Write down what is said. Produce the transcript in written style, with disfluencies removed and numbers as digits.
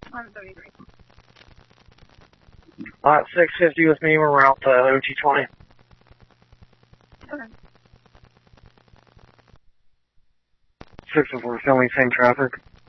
173. Lot 650 with me, we're out to OT20. Okay. 604, filming same traffic.